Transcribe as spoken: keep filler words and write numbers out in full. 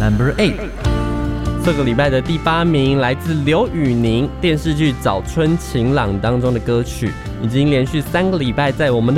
Number eight， 这个礼拜的第八名来自刘宇宁电视剧《早春晴朗》当中的歌曲，已经连续三个礼拜在我们的